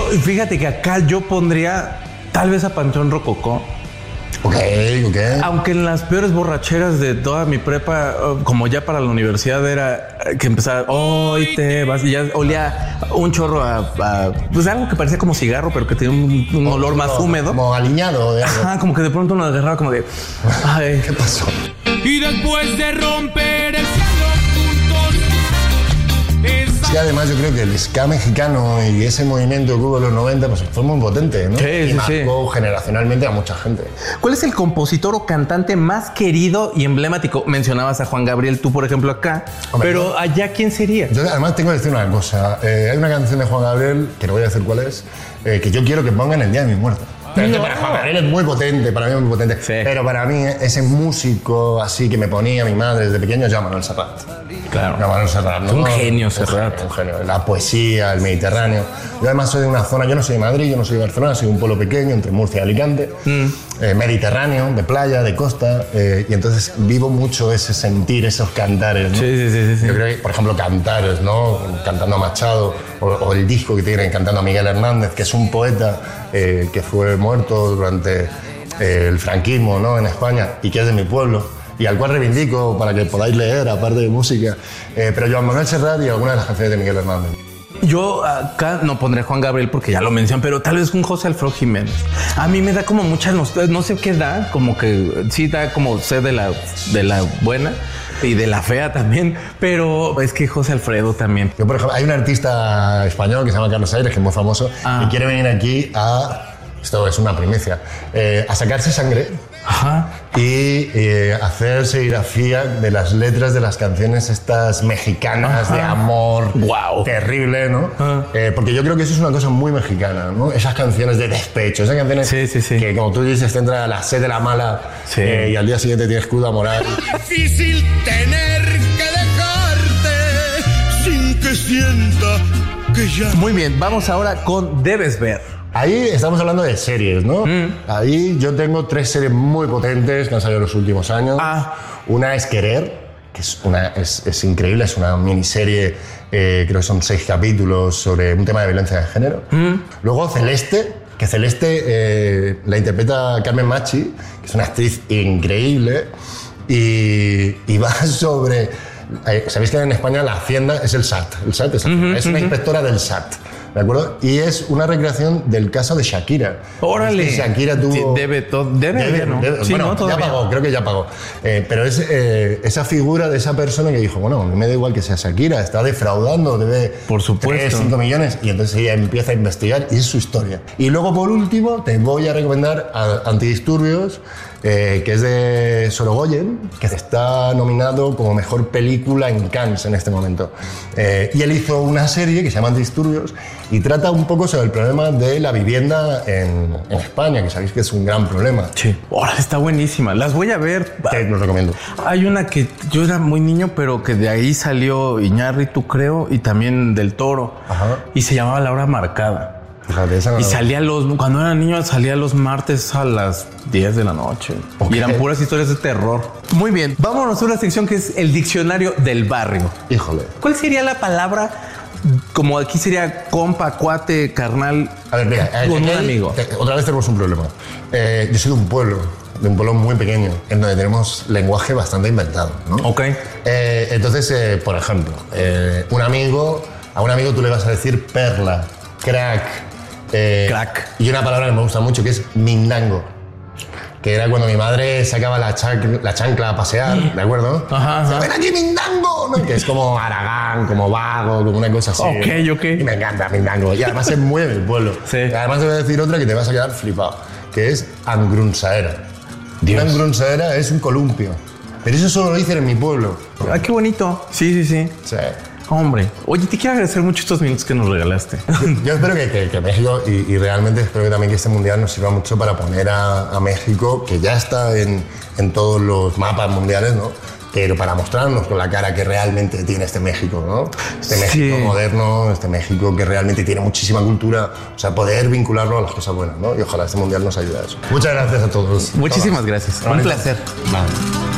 Fíjate que acá yo pondría tal vez a Panteón Rococó. Ok. Aunque en las peores borracheras de toda mi prepa, como ya para la universidad era que empezaba, hoy te vas, y ya olía un chorro pues algo que parecía como cigarro, pero que tenía un olor más húmedo. Como aliñado de algo. Ajá, como que de pronto uno agarraba como de, ay, ¿Qué pasó? Y después de romper el cielo juntos. Sí, además yo creo que el ska mexicano y ese movimiento que hubo en los 90 pues fue muy potente, ¿no? Sí, y sí, marcó generacionalmente a mucha gente. ¿cuál es el compositor o cantante más querido y emblemático? Mencionabas a Juan Gabriel, tú por ejemplo acá, Hombre, pero allá ¿quién sería? Yo además tengo que decir una cosa. Hay una canción de Juan Gabriel, que no voy a decir cuál es, que yo quiero que pongan el día de mi muerte. Pero es que para Juan Gabriel es muy potente, para mí es muy potente. Sí. Pero para mí ese músico así que me ponía mi madre desde pequeño es Manuel Serrat. Claro. Manuel Serrat, ¿no? Un genio, Serrat. Un genio. La poesía, el Mediterráneo. Yo además soy de una zona, yo no soy de Madrid, yo no soy de Barcelona, soy de un pueblo pequeño entre Murcia y Alicante. Mediterráneo, de playa, de costa. Y entonces vivo mucho ese sentir, esos cantares, ¿no? Sí. Yo creo que, por ejemplo, Cantares, ¿no? Cantando a Machado, o el disco que tienen cantando a Miguel Hernández, que es un poeta que fue muerto durante el franquismo, ¿no? En España, y que es de mi pueblo, y al cual reivindico para que podáis leer, aparte de música. Pero Joan Manuel Serrat y algunas de las canciones de Miguel Hernández. Yo acá no pondré Juan Gabriel porque ya lo mencioné, pero tal vez un José Alfredo Jiménez. A mí me da como mucha nostalgia, no sé qué da, como que sí da como sed de la buena y de la fea también, pero es que José Alfredo también. Yo, por ejemplo, hay un artista español que se llama Carlos Aires, que es muy famoso, y quiere venir aquí esto es una primicia, a sacarse sangre. Ajá. Y hacer serigrafía de las letras de las canciones estas mexicanas de amor. Wow. Terrible, ¿no? Porque yo creo que eso es una cosa muy mexicana, ¿no? Esas canciones de despecho, esas canciones Sí. que, como tú dices, te entra la sed de la mala y al día siguiente tienes cruda moral. Difícil tener que dejarte sin que sienta que ya. Muy bien, vamos ahora con Debes Ver. Ahí estamos hablando de series, ¿no? Ahí yo tengo 3 series muy potentes que han salido en los últimos años. Una es Querer, que es increíble, es una miniserie, creo que son 6 capítulos sobre un tema de violencia de género. Luego Celeste, que Celeste la interpreta Carmen Machi, que es una actriz increíble, y va sobre... Sabéis que en España la Hacienda es el SAT. El SAT es una inspectora del SAT. ¿De acuerdo? Y es una recreación del caso de Shakira. ¡Órale! Es que Shakira tuvo... Sí, debe, ¿no? Sí, bueno, no, ya todavía. pagó, creo que ya pagó. Pero es esa figura de esa persona que dijo, bueno, a mí me da igual que sea Shakira, está defraudando, debe Por supuesto. 3, 5 millones. Y entonces ella empieza a investigar y es su historia. Y luego, por último, te voy a recomendar a Antidisturbios, que es de Sorogoyen, que está nominado como mejor película en Cannes en este momento. Y él hizo una serie que se llama Antidisturbios y trata un poco sobre el problema de la vivienda en España, que sabéis que es un gran problema. Sí. Ahora está buenísima. Las voy a ver. Te lo recomiendo. Hay una que yo era muy niño, pero que de ahí salió Iñárritu, creo, y también Del Toro. Ajá. Y se llamaba La Hora Marcada. Fíjate, esa Y salía cuando era niño, salía los martes a las 10 de la noche. Ok. Y eran puras historias de terror. Muy bien, vámonos a una sección que es el diccionario del barrio. Híjole. ¿Cuál sería la palabra? Como aquí sería compa, cuate, carnal. A ver, mira, con un aquí amigo. Otra vez tenemos un problema. Yo soy de un pueblo muy pequeño, en donde tenemos lenguaje bastante inventado, ¿no? Ok. Entonces, por ejemplo, a un amigo tú le vas a decir perla, crack. Crack. Y una palabra que me gusta mucho que es mindango. Que era cuando mi madre sacaba la chancla a pasear, ¿de acuerdo? Ajá. ¡Ven aquí, mindango! ¿No? Que es como Aragán, como vago, como una cosa así. Ok. Y me encanta mindango. Y además es muy de mi pueblo. Sí. Y además te voy a decir otra que te vas a quedar flipado, que es angrunsaera. Dios. Una angrunsaera es un columpio. Pero eso solo lo dicen en mi pueblo. Ay, qué bonito. Sí. O sea, Hombre. Oye, te quiero agradecer mucho estos minutos que nos regalaste. yo espero que México, y realmente espero que también que este mundial nos sirva mucho para poner a México, que ya está en todos los mapas mundiales, ¿no? Pero para mostrarnos con la cara que realmente tiene este México, ¿no? Este México moderno, este México que realmente tiene muchísima cultura, o sea, poder vincularlo a las cosas buenas, ¿no? Y ojalá este mundial nos ayude a eso. Muchas gracias a todos. Muchísimas gracias. Un placer. Vale.